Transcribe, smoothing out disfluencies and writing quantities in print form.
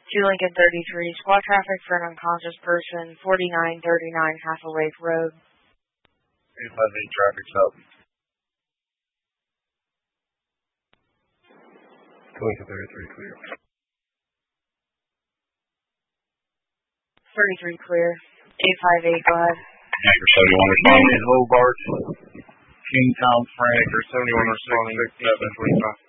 2 Lincoln 33, squad traffic for an unconscious person, 4939 Hathaway Lake Road. 858 traffic's up. 2 Lincoln 33, clear. 33 clear. 858, go ahead. Anchor 71 responding in Hobart. Kingtown, Frank. Anchor 71 responding 725.